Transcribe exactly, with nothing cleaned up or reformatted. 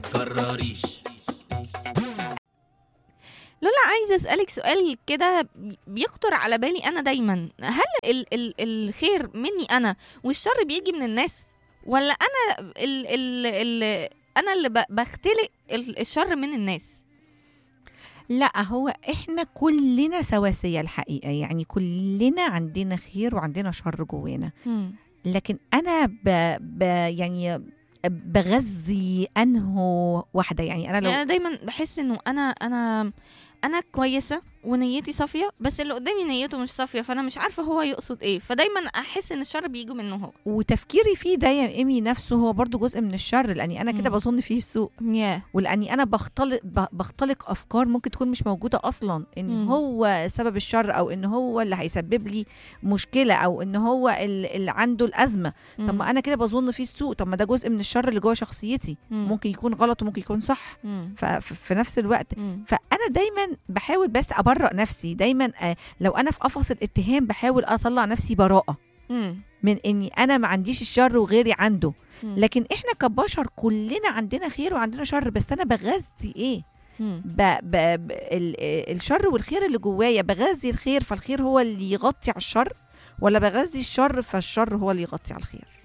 تكرريش. لولا، عايزة أسألك سؤال كده بيخطر على بالي أنا دايما، هل ال ال الخير مني أنا والشر بيجي من الناس، ولا أنا ال ال ال أنا اللي ب- بختلق ال- الشر من الناس؟ لا، هو احنا كلنا سواسية الحقيقة، يعني كلنا عندنا خير وعندنا شر جوانا. مم. لكن انا ب... ب... يعني بغذي انه واحدة، يعني انا يعني لو أنا دايما بحس إنه أنا أنا أنا كويسة ونيتي صافية، بس اللي قدامي نيته مش صافية، فأنا مش عارفة هو يقصد إيه، فدايما أحس إن الشر بيجي منه هو. وتفكيري فيه ده يا ايمي نفسه هو برضو جزء من الشر، لاني انا كده مم. بظن فيه السوء، ياه. ولاني انا بختلق ب- بختلق افكار ممكن تكون مش موجوده اصلا، ان مم. هو سبب الشر، او ان هو اللي هيسبب لي مشكله، او ان هو ال- اللي عنده الازمه. طب ما انا كده بظن فيه السوء، طب ما ده جزء من الشر اللي جوه شخصيتي، مم. ممكن يكون غلط وممكن يكون صح. مم. ففي نفس الوقت مم. فانا دايما بحاول بس ابرأ نفسي دايما، آه، لو انا في قفص الاتهام بحاول اطلع نفسي براءه مم. من اني انا ما عنديش الشر وغيري عنده. مم. لكن احنا كبشر كلنا عندنا خير وعندنا شر، بس انا بغذي ايه؟ مم. ب... ب... ب... ال... الشر والخير اللي جوايا، بغذي الخير فالخير هو اللي يغطي على الشر، ولا بغذي الشر فالشر هو اللي يغطي على الخير؟